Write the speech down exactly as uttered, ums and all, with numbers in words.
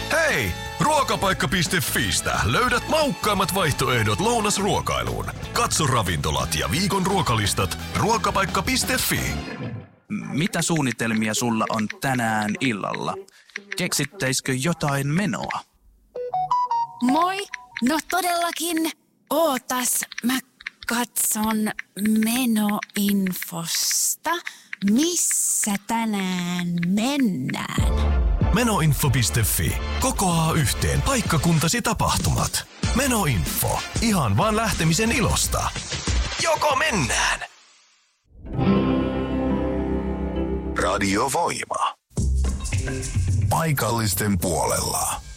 Hei! Ruokapaikka piste fiistä löydät maukkaimmat vaihtoehdot lounasruokailuun. Katso ravintolat ja viikon ruokalistat ruokapaikka piste fi. Mitä suunnitelmia sulla on tänään illalla? Keksittäisikö jotain menoa? Moi! No todellakin. Ootas, mä katson menoinfosta. Missä tänään mennään? Menoinfo piste fi. Kokoaa yhteen paikkakuntasi tapahtumat. Menoinfo. Ihan vaan lähtemisen ilosta. Joko mennään? Radio Voima. Paikallisten puolella.